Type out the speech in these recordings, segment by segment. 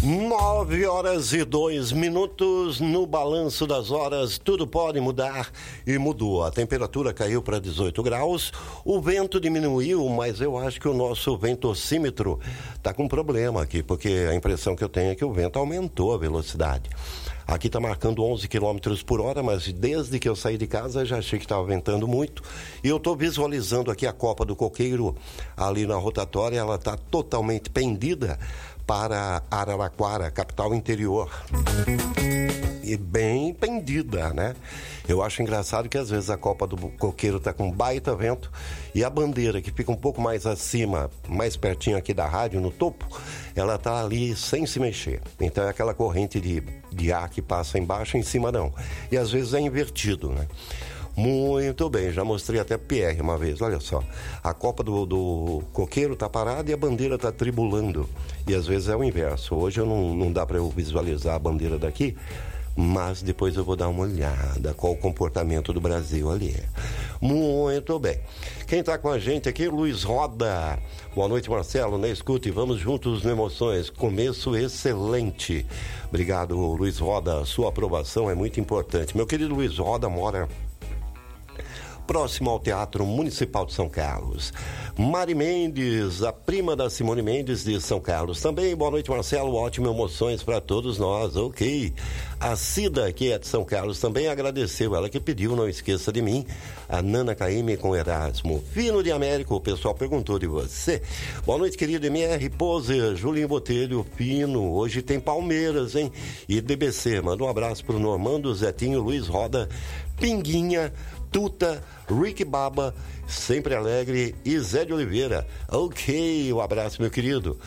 9h02 no balanço das horas, tudo pode mudar e mudou. A temperatura caiu para 18 graus, o vento diminuiu, mas eu acho que o nosso ventocímetro está com problema aqui, porque a impressão que eu tenho é que o vento aumentou a velocidade. Aqui está marcando 11 km por hora, mas desde que eu saí de casa já achei que estava ventando muito. E eu estou visualizando aqui a Copa do Coqueiro ali na rotatória, ela está totalmente pendida para Araraquara, capital interior. E bem pendida, né? Eu acho engraçado que às vezes a Copa do Coqueiro está com baita vento e a bandeira, que fica um pouco mais acima, mais pertinho aqui da rádio, no topo, ela está ali sem se mexer. Então é aquela corrente de ar que passa embaixo, em cima não. E às vezes é invertido, né? Muito bem, já mostrei até PR uma vez, olha só. A Copa do Coqueiro está parada e a bandeira está tribulando. E às vezes é o inverso. Hoje não dá para eu visualizar a bandeira daqui, mas depois eu vou dar uma olhada qual o comportamento do Brasil ali. Muito bem. Quem está com a gente aqui, Luiz Roda. Boa noite, Marcelo, na escuta, e vamos juntos no Emoções. Começo excelente. Obrigado, Luiz Roda. Sua aprovação é muito importante. Meu querido Luiz Roda mora próximo ao Teatro Municipal de São Carlos. Mari Mendes, a prima da Simone Mendes de São Carlos. Também, boa noite, Marcelo, ótimas emoções para todos nós, ok. A Cida, que é de São Carlos, também agradeceu, ela que pediu, não esqueça de mim, a Nana Caymmi com Erasmo. Fino de Américo, o pessoal perguntou de você. Boa noite, querido MR Pose, Julinho Botelho, Fino, hoje tem Palmeiras, hein? E DBC, manda um abraço pro Normando, Zetinho, Luiz Roda, Pinguinha, Tuta, Rick Baba, Sempre Alegre e Zé de Oliveira. Ok, um abraço, meu querido.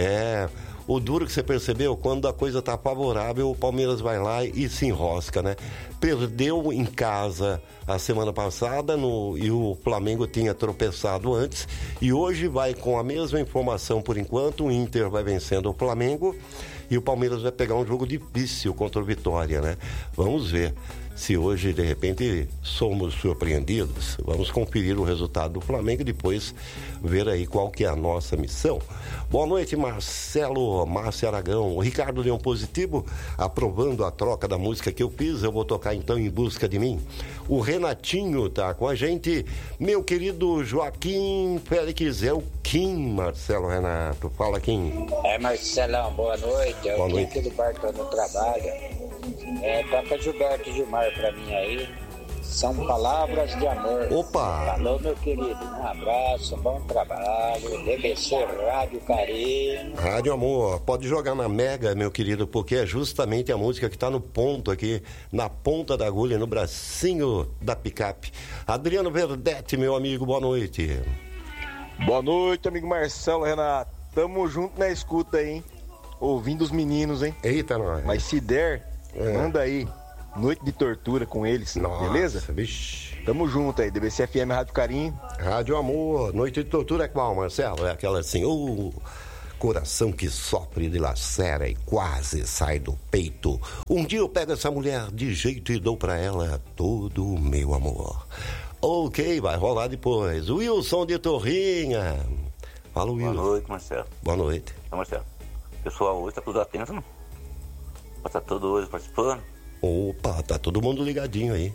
O duro que você percebeu, quando a coisa tá favorável, o Palmeiras vai lá e se enrosca, né? Perdeu em casa a semana passada e o Flamengo tinha tropeçado antes, e hoje vai com a mesma informação por enquanto, o Inter vai vencendo o Flamengo e o Palmeiras vai pegar um jogo difícil contra o Vitória, né? Vamos ver se hoje, de repente, somos surpreendidos. Vamos conferir o resultado do Flamengo e depois ver aí qual que é a nossa missão. Boa noite, Marcelo, Márcio Aragão. O Ricardo deu um positivo, aprovando a troca da música que eu fiz. Eu vou tocar, então, Em Busca de Mim. O Renatinho tá com a gente. Meu querido Joaquim Félix, é o Kim, Marcelo Renato. Fala, Kim. Marcelão, boa noite. Boa noite. Aqui do Bartô no trabalho. Toca Gilberto Gilmar pra mim aí. São palavras de amor. Opa! Falou, meu querido. Um abraço, bom trabalho. DBC Rádio Carinho. Rádio Amor, pode jogar na Mega, meu querido, porque é justamente a música que tá no ponto aqui, na ponta da agulha, no bracinho da picape. Adriano Verdete, meu amigo, boa noite. Boa noite, amigo Marcelo, Renato. Tamo junto na escuta aí, hein? Ouvindo os meninos, hein? Eita, nós. Mas se der, manda aí. Noite de tortura com eles, nossa, beleza? Vixe. Tamo junto aí, DBC FM Rádio Carinho. Rádio Amor, Noite de Tortura é qual, Marcelo? É aquela assim, coração que sofre, dilacera e quase sai do peito. Um dia eu pego essa mulher de jeito e dou pra ela todo o meu amor. Ok, vai rolar depois. Wilson de Torrinha. Fala, Wilson. Boa noite, Marcelo. Boa noite. Marcelo, pessoal hoje tá tudo atento, não? Tá todo hoje participando? Opa, tá todo mundo ligadinho aí.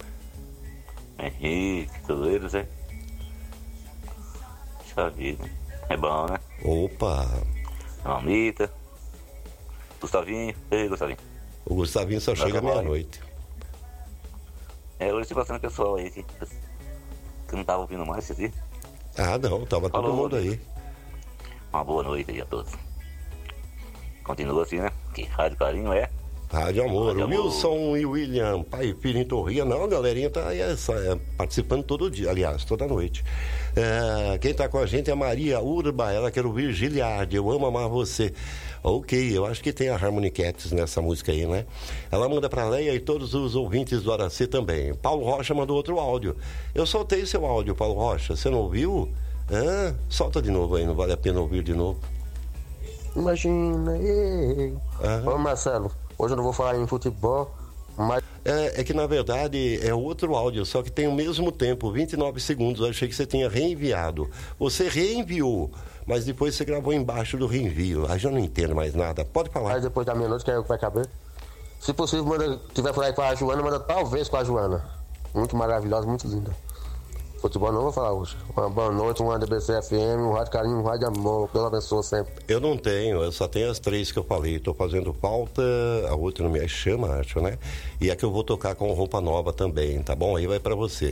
Henrique, todos eles, hein? Puxa vida, é bom, né? Opa. Mamita, Gustavinho, ei, Gustavinho. O Gustavinho só chega meia-noite. Hoje tem bastante pessoal aí que não tava ouvindo mais, você viu? Ah, não, tava todo mundo aí. Uma boa noite aí a todos. Continua assim, né? Que Rádio Carinho é Rádio Amor. Rádio Wilson Amor. e William, pai e filho em Torrinha. Não, a galerinha tá aí, participando todo dia, aliás, toda noite. Quem tá com a gente é a Maria Urba, ela quer ouvir Giliard, Eu Amo Amar Você. Ok, eu acho que tem a Harmony Cats nessa música aí, né? Ela manda pra Leia e todos os ouvintes do Araci também. Paulo Rocha mandou outro áudio. Eu soltei seu áudio, Paulo Rocha, você não ouviu? Solta de novo aí, não vale a pena ouvir de novo. Imagina, Ô Marcelo, hoje eu não vou falar em futebol, mas... É que na verdade é outro áudio, só que tem o mesmo tempo, 29 segundos. Eu achei que você tinha reenviado. Você reenviou mas depois você gravou embaixo do reenvio. Aí já não entendo mais nada. Pode falar. Aí depois da meia-noite, que é o que vai caber. Se possível, manda, tiver por aí com a Joana, manda talvez com a Joana. Muito maravilhosa, muito linda. Futebol não vou falar hoje. Uma boa noite, um DBC FM, um Rádio Carinho, um Rádio Amor. Deus abençoe sempre. Eu não tenho, eu só tenho as 3 que eu falei. Tô fazendo falta, a outra não me chama, acho, né? E a que eu vou tocar com roupa nova também, tá bom? Aí vai pra você.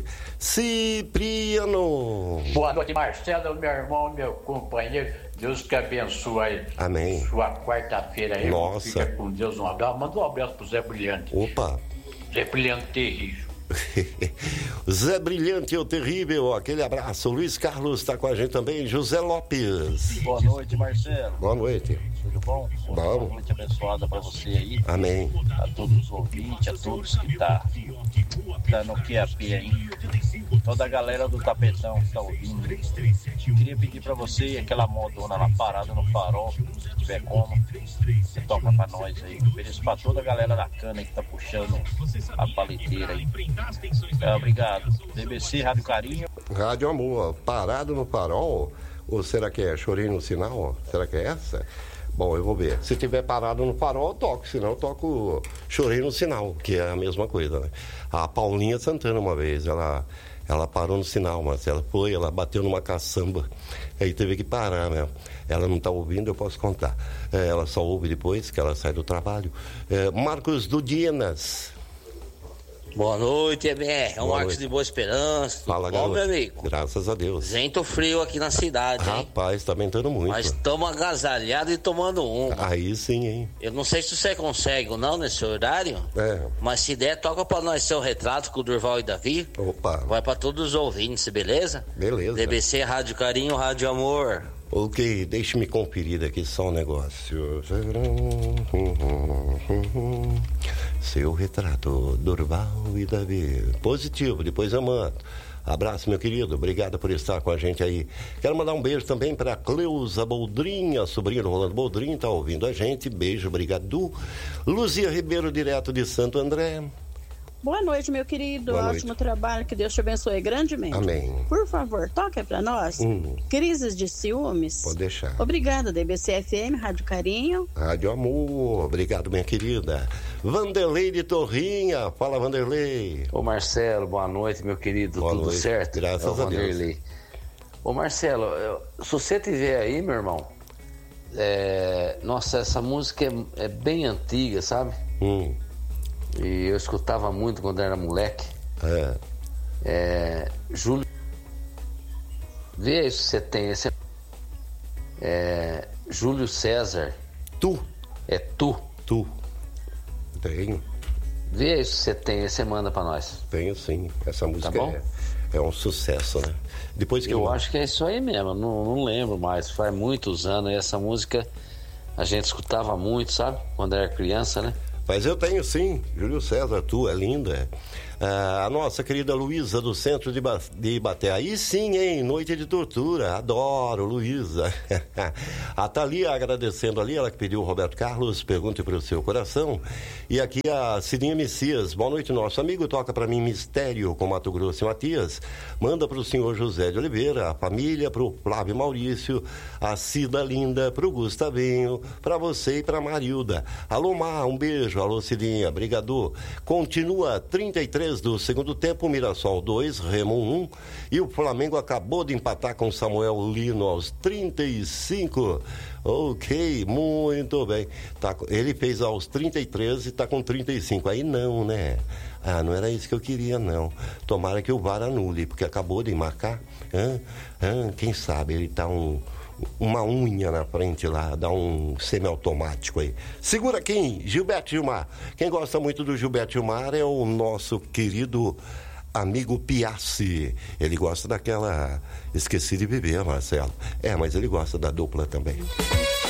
Cipriano! Boa noite, Marcelo, meu irmão, meu companheiro. Deus que abençoe. Amém. Sua quarta-feira aí. Nossa. Fica com Deus, um abraço. Manda um abraço pro Zé Brilhante. Opa! Zé Brilhante terrível. Zé Brilhante, o terrível, aquele abraço. Luiz Carlos está com a gente também. José Lopes. Boa noite, Marcelo. Boa noite. Tudo bom? Bom. Boa noite abençoada para você aí. Amém. A todos os ouvintes, a todos que tá no QAP aí. Toda a galera do Tapetão que tá ouvindo. Queria pedir para você aquela modona lá parada no farol, se tiver como, você toca para nós aí. Ofereço para toda a galera da cana que tá puxando a paleteira aí. Obrigado. DBC, Rádio Carinho. Rádio Amor, parado no farol? Ou será que é chorinho no sinal? Será que é essa? Bom, eu vou ver. Se tiver parado no farol, eu toco. Senão eu toco chorinho no sinal, que é a mesma coisa, né? A Paulinha Santana, uma vez, ela parou no sinal, mas ela bateu numa caçamba. Aí teve que parar, né? Ela não está ouvindo, eu posso contar. Ela só ouve depois que ela sai do trabalho. Marcos Dudinas. Boa noite, EBR. É o Marcos de Boa Esperança. Fala, bom, meu amigo? Graças a Deus. Vento frio aqui na cidade, hein? Rapaz, tá ventando muito. Mas estamos agasalhados e tomando um. Aí sim, hein? Eu não sei se você consegue ou não nesse horário. Mas se der, toca pra nós seu retrato com o Durval e Davi. Opa. Vai pra todos os ouvintes, beleza? Beleza. DBC, Rádio Carinho, Rádio Amor. Ok, deixe-me conferir aqui só um negócio. Seu retrato, Durval e Davi. Positivo, depois eu mando. Abraço, meu querido. Obrigado por estar com a gente aí. Quero mandar um beijo também para Cleusa Boldrinha, sobrinha do Rolando Boldrinho, tá ouvindo a gente. Beijo, obrigado. Luzia Ribeiro, direto de Santo André. Boa noite, meu querido. Boa Ótimo noite. Trabalho. Que Deus te abençoe grandemente. Amém. Por favor, toca pra nós. Crises de ciúmes. Pode deixar. Obrigada, DBC FM, Rádio Carinho. Rádio Amor. Obrigado, minha querida. Vanderlei de Torrinha. Fala, Vanderlei. Ô, Marcelo, boa noite, meu querido. Boa Tudo noite. certo? Graças a Deus. Vanderlei. Ô, Marcelo, se você tiver aí, meu irmão, nossa, essa música é bem antiga, sabe? E eu escutava muito quando era moleque. Júlio. Vê aí se você tem esse. Júlio César. Tu? É Tu. Tu. Tenho. Vê aí se você tem, aí você manda pra nós. Tenho sim. Essa música Tá bom? é um sucesso, né? Depois que eu acho que é isso aí mesmo, não lembro mais. Faz muitos anos. E essa música a gente escutava muito, sabe? Quando era criança, né? Mas eu tenho sim, Júlio César, Tu é linda. A nossa querida Luísa do centro de Ibaté. Aí sim, hein? Noite de tortura. Adoro, Luísa. A Thalia agradecendo ali, ela que pediu o Roberto Carlos, pergunte para o seu coração. E aqui a Cidinha Messias. Boa noite, nosso amigo. Toca para mim Mistério com Mato Grosso e Matias. Manda para o senhor José de Oliveira, a família, para o Flávio Maurício, a Cida Linda, para o Gustavinho, para você e para Marilda. Alô, Mar, um beijo. Alô, Cidinha, brigador. Continua 33 do segundo tempo, Mirassol 2, Remo 1. E o Flamengo acabou de empatar com Samuel Lino aos 35. Ok, muito bem. Ele fez aos 33 e está com 35. Aí não, né? Não era isso que eu queria, não. Tomara que o VAR anule, porque acabou de marcar. Quem sabe ele tá uma unha na frente lá, dá um semiautomático aí. Segura quem? Gilberto Gilmar. Quem gosta muito do Gilberto Gilmar é o nosso querido amigo Piassi. Ele gosta daquela Esqueci de Viver, Marcelo. Mas ele gosta da dupla também.